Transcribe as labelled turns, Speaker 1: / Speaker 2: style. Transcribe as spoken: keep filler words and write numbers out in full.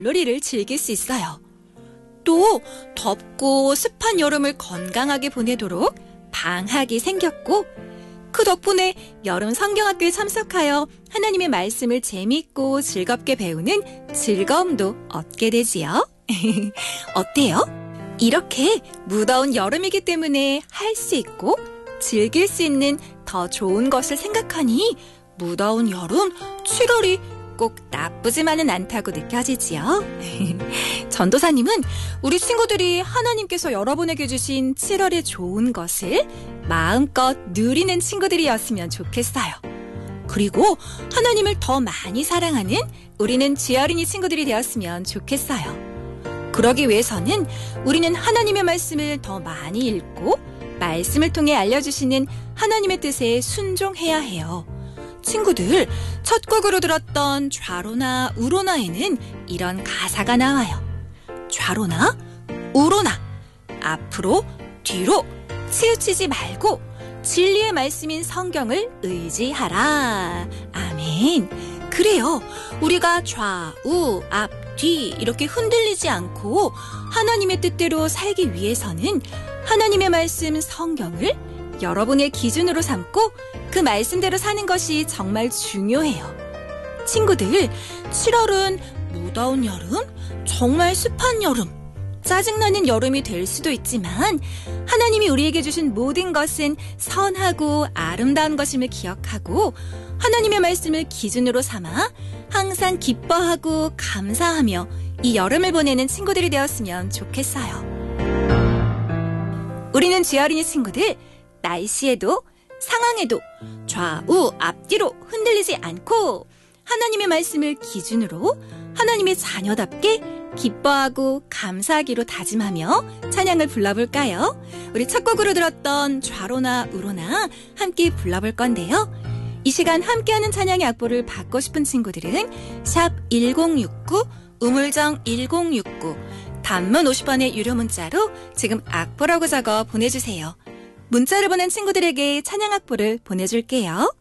Speaker 1: 물놀이를 즐길 수 있어요. 또 덥고 습한 여름을 건강하게 보내도록 방학이 생겼고 그 덕분에 여름 성경학교에 참석하여 하나님의 말씀을 재미있고 즐겁게 배우는 즐거움도 얻게 되지요. 어때요? 이렇게 무더운 여름이기 때문에 할 수 있고 즐길 수 있는 더 좋은 것을 생각하니 무더운 여름 칠월이 꼭 나쁘지만은 않다고 느껴지지요. 전도사님은 우리 친구들이 하나님께서 여러분에게 주신 칠월의 좋은 것을 마음껏 누리는 친구들이었으면 좋겠어요. 그리고 하나님을 더 많이 사랑하는 우리는 쥐어린이 친구들이 되었으면 좋겠어요. 그러기 위해서는 우리는 하나님의 말씀을 더 많이 읽고 말씀을 통해 알려주시는 하나님의 뜻에 순종해야 해요. 친구들, 첫 곡으로 들었던 좌로나 우로나에는 이런 가사가 나와요. 좌로나 우로나 앞으로 뒤로 치우치지 말고 진리의 말씀인 성경을 의지하라. 아멘. 그래요. 우리가 좌우 앞 뒤 이렇게 흔들리지 않고 하나님의 뜻대로 살기 위해서는 하나님의 말씀 성경을 여러분의 기준으로 삼고 그 말씀대로 사는 것이 정말 중요해요. 친구들, 칠월은 무더운 여름, 정말 습한 여름, 짜증나는 여름이 될 수도 있지만 하나님이 우리에게 주신 모든 것은 선하고 아름다운 것임을 기억하고 하나님의 말씀을 기준으로 삼아 항상 기뻐하고 감사하며 이 여름을 보내는 친구들이 되었으면 좋겠어요. 우리는 쥐어린이 친구들, 날씨에도 상황에도 좌우 앞뒤로 흔들리지 않고 하나님의 말씀을 기준으로 하나님의 자녀답게 기뻐하고 감사하기로 다짐하며 찬양을 불러볼까요? 우리 첫 곡으로 들었던 좌로나 우로나 함께 불러볼 건데요. 이 시간 함께하는 찬양의 악보를 받고 싶은 친구들은 샵 일공육구 우물정 일공육구 단문 오십 원의 유료 문자로 지금 악보라고 적어 보내주세요. 문자를 보낸 친구들에게 찬양 악보를 보내줄게요.